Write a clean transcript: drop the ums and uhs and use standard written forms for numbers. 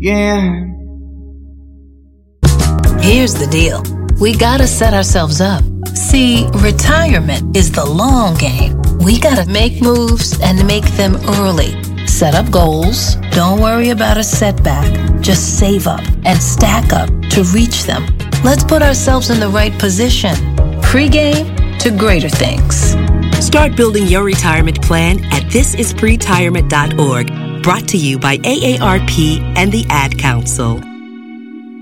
Yeah. Here's the deal. We gotta set ourselves up. See, retirement is the long game. We gotta make moves and make them early. Set up goals. Don't worry about a setback. Just save up and stack up to reach them. Let's put ourselves in the right position. Pre-game to greater things. Start building your retirement plan at thisispretirement.org. Brought to you by AARP and the Ad Council.